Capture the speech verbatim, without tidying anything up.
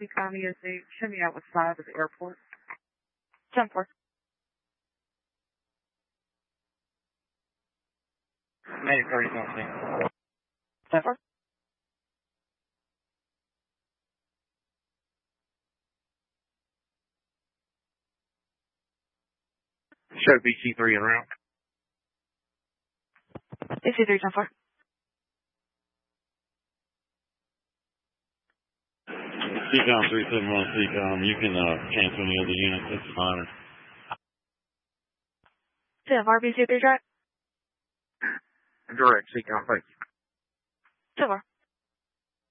C C O M E S A, show me out with five at the airport. ten four. Medic thirty something. ten four. Show B C three en route. B C three ten four. C C O M three seven one, C C O M, you can uh, cancel any other units, that's fine. ten four, B C three track. Direct, C C O M, thank you. ten four.